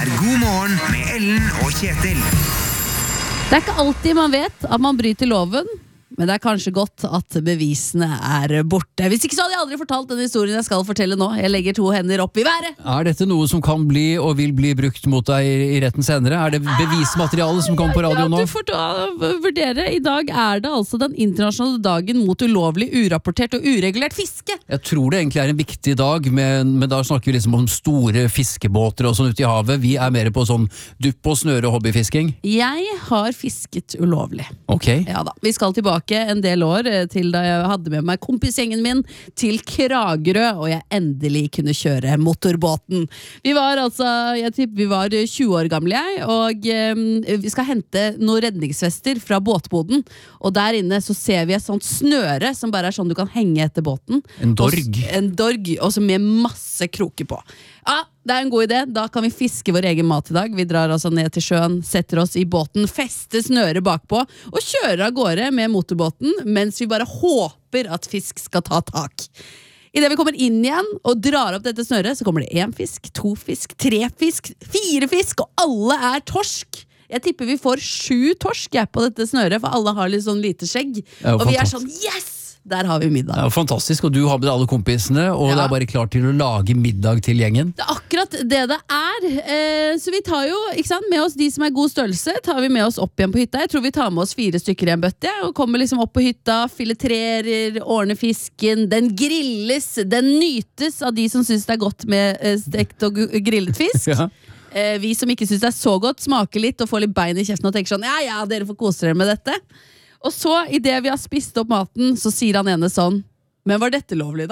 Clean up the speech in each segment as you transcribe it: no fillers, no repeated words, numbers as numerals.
God morgen med Ellen og Kjetil. Det ikke alltid man vet at man bryter loven, men det kanskje godt at bevisene borte. Hvis ikke så hadde jeg aldri fortalt den historien jeg skal fortelle nå. Jeg legger 2 hender opp i været. Dette noe som kan bli og vil bli brukt mot deg i retten senere? Det bevismateriale som kommer på radio nå? Ja, du får vurdere. I dag det altså den internasjonale dagen mot ulovlig, urapportert og uregulert fiske. Jeg tror det egentlig en viktig dag, men da snakker vi liksom om store fiskebåter og sånn ute i havet. Vi mer på sånn dupp og snøre hobbyfisking. Jeg har fisket ulovlig. Ok. Ja da, vi skal tilbake en del år til da jeg hadde med meg kompisgjengen min til Kragerø, og jeg endelig kunne kjøre motorbåten. Vi var jeg tipper vi var 20 år gamle, og vi skal hente noen redningsvester fra båtboden, og der inne så ser vi et sånt snøre som bare sånn du kan henge etter båten. En dorg. En dorg, også med masse kroker på. Ja, det en god idé. Da kan vi fiske vår egen mat i dag. Vi drar altså ned til sjøen, setter oss i båten, fester snøret bakpå og kjører av gårde med motorbåten, mens vi bare håper at fisk skal ta tak. I det vi kommer inn igjen og drar opp dette snøret, så kommer det 1 fisk, 2 fisk, 3 fisk, 4 fisk, og alle torsk. Jeg tipper vi får 7 torsk på dette snøret, for alle har litt sånn lite skjegg. Og vi sånn, yes! Der har vi middag. Det fantastisk, og du har med alle kompisene, og det bare klart til å lage middag til gjengen. Det akkurat det så vi tar jo, ikke sant, med oss de som god størrelse, tar vi med oss opp igjen på hytta. Jeg tror vi tar med oss 4 stykker i en bøtte, og kommer liksom opp på hytta, filetrerer, ordner fisken, den grilles, den nytes av de som synes det godt med stekt og grillet fisk. Ja. Vi som ikke synes det så godt, smaker litt og får litt bein i kjeften og tenker sånn, ja, dere får kose dere med dette. Og så, i det vi har spist opp maten, så sier han ene sånn, men var dette lovlig da?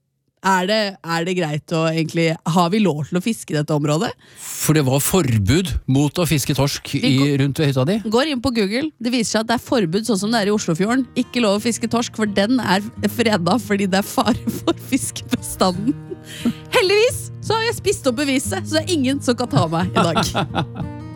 Det greit å egentlig, har vi lov til å fiske i dette området? For det var forbud mot å fiske torsk rundt ved hytta di? Går inn på Google, det viser seg at det forbud sånn som det i Oslofjorden. Ikke lov å fiske torsk, for den fredet fordi det fare for fiskebestanden. Heldigvis så har jeg spist opp beviset, så det ingen som kan ta meg i dag.